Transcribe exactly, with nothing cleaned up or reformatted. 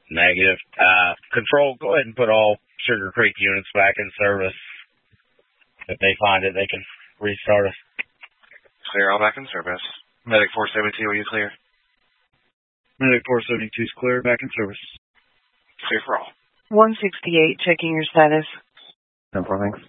Negative. Uh, control, go ahead and put all Sugar Creek units back in service. If they find it, they can restart us. Clear, all back in service. Medic four seventy-two, are you clear? Medic four seventy-two is clear, back in service. Clear for all. one sixty-eight, checking your status. No problem, thanks.